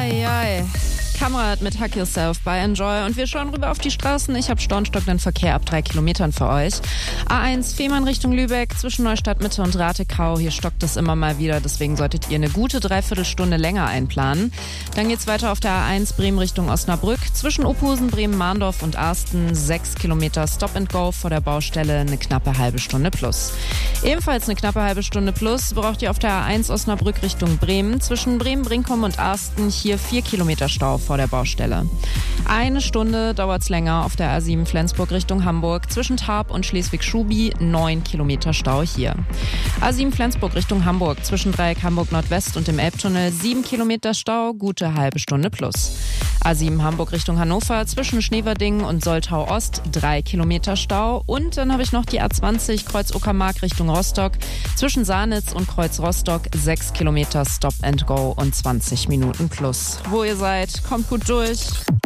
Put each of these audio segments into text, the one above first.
Ei. Kamerad mit Hack Yourself bei Enjoy und wir schauen rüber auf die Straßen. Ich habe staunstockenden Verkehr ab 3 Kilometern für euch. A1 Fehmarn Richtung Lübeck zwischen Neustadt Mitte und Ratekau. Hier stockt es immer mal wieder, deswegen solltet ihr eine gute Dreiviertelstunde länger einplanen. Dann geht's weiter auf der A1 Bremen Richtung Osnabrück. Zwischen Ophusen, Bremen-Mahndorf und Arsten 6 Kilometer Stop and Go vor der Baustelle, eine knappe halbe Stunde plus. Ebenfalls eine knappe halbe Stunde plus braucht ihr auf der A1 Osnabrück Richtung Bremen. Zwischen Bremen-Brinkum und Arsten hier 4 Kilometer Stau vor der Baustelle. Eine Stunde dauert's länger auf der A7 Flensburg Richtung Hamburg. Zwischen Tarp und Schleswig-Schubi 9 Kilometer Stau hier. A7 Flensburg Richtung Hamburg. Zwischen Dreieck Hamburg Nordwest und dem Elbtunnel 7 Kilometer Stau, gute halbe Stunde plus. A7 Hamburg Richtung Hannover. Zwischen Schneverdingen und Soltau Ost 3 Kilometer Stau. Und dann habe ich noch die A20 Kreuz Uckermark Richtung Rostock. Zwischen Saarnitz und Kreuz Rostock 6 Kilometer Stop and Go und 20 Minuten plus. Wo ihr seid, kommt gut durch.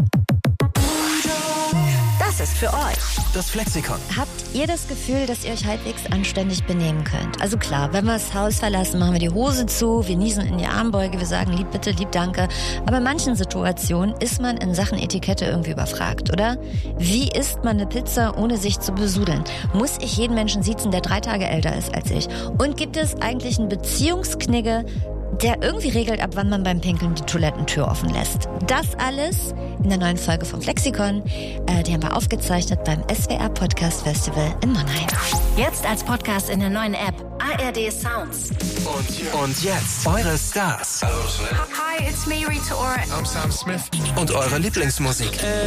Das ist für euch das Flexikon. Habt ihr das Gefühl, dass ihr euch halbwegs anständig benehmen könnt? Also klar, wenn wir das Haus verlassen, machen wir die Hose zu, wir niesen in die Armbeuge, wir sagen lieb bitte, lieb danke. Aber in manchen Situationen ist man in Sachen Etikette irgendwie überfragt, oder? Wie isst man eine Pizza, ohne sich zu besudeln? Muss ich jeden Menschen siezen, der 3 Tage älter ist als ich? Und gibt es eigentlich einen Beziehungsknigge, der irgendwie regelt, ab wann man beim Pinkeln die Toilettentür offen lässt? Das alles in der neuen Folge vom Flexikon. Die haben wir aufgezeichnet beim SWR Podcast Festival in Mannheim. Jetzt als Podcast in der neuen App ARD Sounds. Und jetzt eure Stars. Hi, it's me, Rita Ora. I'm Sam Smith. Und eure Lieblingsmusik.